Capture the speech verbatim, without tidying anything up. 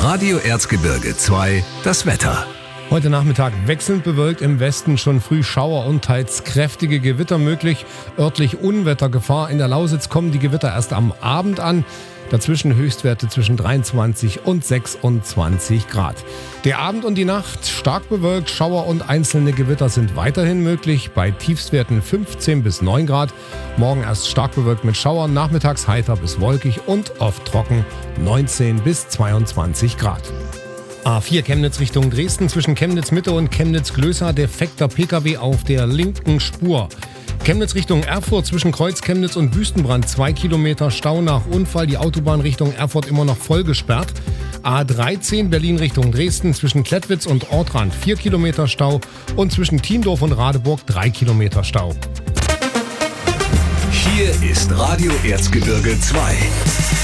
Radio Erzgebirge zwei, das Wetter. Heute Nachmittag wechselnd bewölkt, im Westen schon früh Schauer und teils kräftige Gewitter möglich. Örtlich Unwettergefahr. In der Lausitz kommen die Gewitter erst am Abend an. Dazwischen Höchstwerte zwischen dreiundzwanzig und sechsundzwanzig Grad. Der Abend und die Nacht stark bewölkt, Schauer und einzelne Gewitter sind weiterhin möglich. Bei Tiefstwerten fünfzehn bis neun Grad. Morgen erst stark bewölkt mit Schauern, nachmittags heiter bis wolkig und oft trocken, neunzehn bis zweiundzwanzig Grad. A vier Chemnitz Richtung Dresden, zwischen Chemnitz Mitte und Chemnitz Glösa defekter Pkw auf der linken Spur. Chemnitz Richtung Erfurt, zwischen Kreuz Chemnitz und Wüstenbrand zwei Kilometer Stau nach Unfall, die Autobahn Richtung Erfurt immer noch voll gesperrt. A dreizehn Berlin Richtung Dresden, zwischen Klettwitz und Ortrand vier Kilometer Stau und zwischen Tiendorf und Radeburg drei Kilometer Stau. Hier ist Radio Erzgebirge zwei.